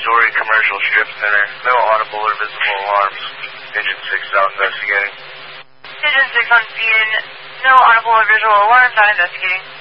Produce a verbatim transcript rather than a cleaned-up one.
Story Commercial Strip Center. No audible or visible alarms. Engine six out investigating. Engine six on scene. No audible or visual alarms, not investigating.